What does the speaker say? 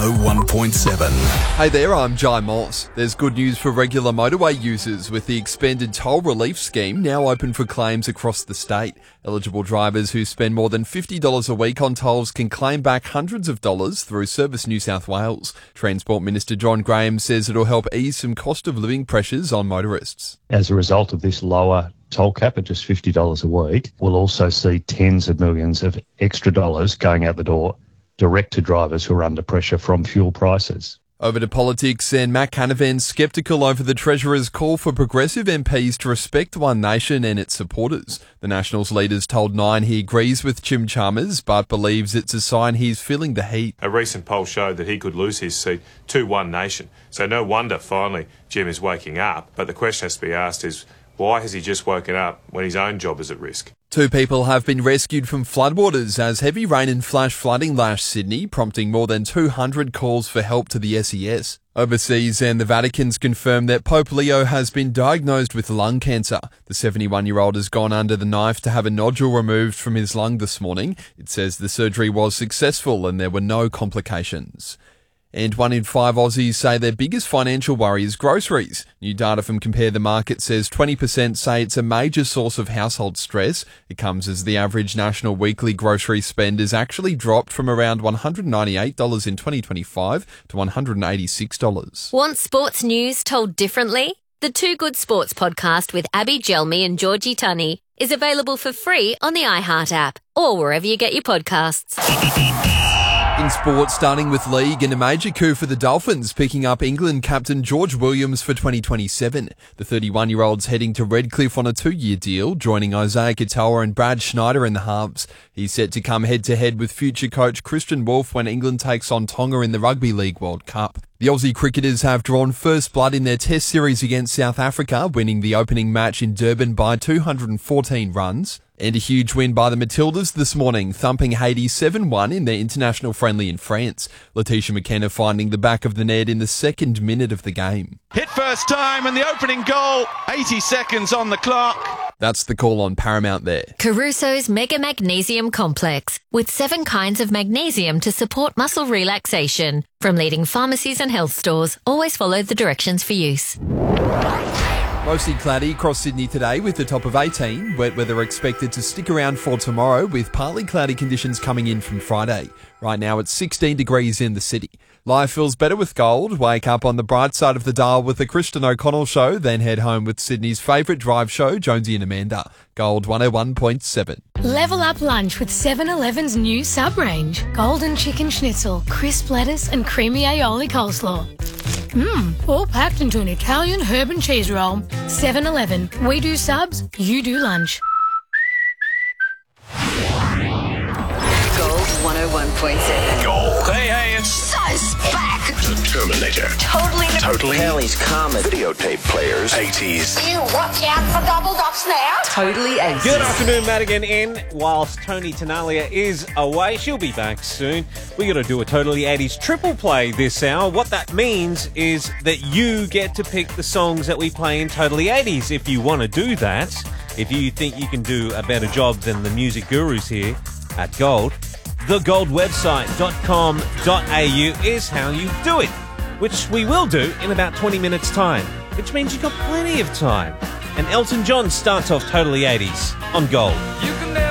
101.7. Hey there, I'm Jai Moss. There's good news for regular motorway users with the expanded toll relief scheme now open for claims across the state. Eligible drivers who spend more than $50 a week on tolls can claim back hundreds of dollars through Service New South Wales. Transport Minister John Graham says it'll help ease some cost of living pressures on motorists. As a result of this lower toll cap at just $50 a week, we'll also see tens of millions of extra dollars going out the door direct to drivers who are under pressure from fuel prices. Over to politics, and Matt Canavan's sceptical over the Treasurer's call for Progressive MPs to respect One Nation and its supporters. The Nationals leader's told Nine he agrees with Jim Chalmers, but believes it's a sign he's feeling the heat. A recent poll showed that he could lose his seat to One Nation. So no wonder finally Jim is waking up. But the question has to be asked is, why has he just woken up when his own job is at risk? 2 people have been rescued from floodwaters as heavy rain and flash flooding lashed Sydney, prompting more than 200 calls for help to the SES. Overseas, and the Vatican's confirmed that Pope Leo has been diagnosed with lung cancer. The 71-year-old has gone under the knife to have a nodule removed from his lung this morning. It says the surgery was successful and there were no complications. And 1 in 5 Aussies say their biggest financial worry is groceries. New data from Compare the Market says 20% say it's a major source of household stress. It comes as the average national weekly grocery spend has actually dropped from around $198 in 2025 to $186. Want sports news told differently? The Two Good Sports podcast with Abby Gelmi and Georgie Tunney is available for free on the iHeart app or wherever you get your podcasts. In sport, starting with league, and a major coup for the Dolphins, picking up England captain George Williams for 2027. The 31-year-old's heading to Redcliffe on a 2-year deal, joining Isaiah Katoa and Brad Schneider in the halves. He's set to come head-to-head with future coach Christian Wolff when England takes on Tonga in the Rugby League World Cup. The Aussie cricketers have drawn first blood in their Test series against South Africa, winning the opening match in Durban by 214 runs. And a huge win by the Matildas this morning, thumping Haiti 7-1 in their international friendly in France. Letitia McKenna finding the back of the net in the second minute of the game. Hit first time and the opening goal, 80 seconds on the clock. That's the call on Paramount there. Caruso's Mega Magnesium Complex, with 7 kinds of magnesium to support muscle relaxation. From leading pharmacies and health stores, always follow the directions for use. Mostly cloudy across Sydney today with a top of 18. Wet weather expected to stick around for tomorrow with partly cloudy conditions coming in from Friday. Right now it's 16 degrees in the city. Life feels better with Gold. Wake up on the bright side of the dial with the Kristen O'Connell Show, then head home with Sydney's favourite drive show, Jonesy and Amanda. Gold 101.7. Level up lunch with 7-Eleven's new sub-range. Golden chicken schnitzel, crisp lettuce and creamy aioli coleslaw. All packed into an Italian herb and cheese roll. 7-Eleven. We do subs, you do lunch. Gold 101.7. Gold. Hey, it's Size back. The Terminator. Totally. Kelly's Comet. Videotape players. 80s. You watch out for double ups now. Totally 80s. Good afternoon, Madigan in. Whilst Tony Tenalia is away, she'll be back soon. We're going to do a Totally 80s triple play this hour. What that means is that you get to pick the songs that we play in Totally 80s. If you want to do that, if you think you can do a better job than the music gurus here at Gold, thegoldwebsite.com.au is how you do it, which we will do in about 20 minutes' time, which means you've got plenty of time. And Elton John starts off Totally 80s on Gold.